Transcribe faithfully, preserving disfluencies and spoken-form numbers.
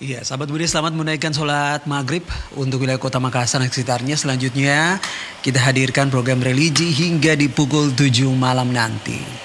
Iya, sahabat Budi, selamat menunaikan sholat maghrib untuk wilayah kota Makassar dan sekitarnya. Selanjutnya kita hadirkan program religi hingga di pukul tujuh malam nanti.